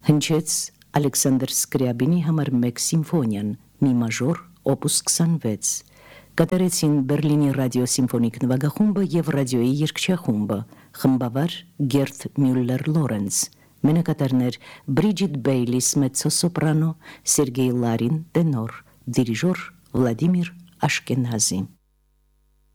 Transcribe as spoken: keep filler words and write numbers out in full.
Հնչեց Ալեքսանդր Սկրյաբինի համար մեկ սիմֆոնիան, մի մաժոր, օպուս քսանվեց։ Կատարեցին Բերլինի ռադիոսիմֆոնիկ նվագախումբը և ռադիոյի երգչախումբը, խմբավար Գերտ Մյուլլեր Լորենց, մենակատարներ Բրիջիտ Բեյլիս մեծոսոպրանո, Սերգեյ Լարին տենոր, դիրիժոր Վլադիմիր Աշկենազի։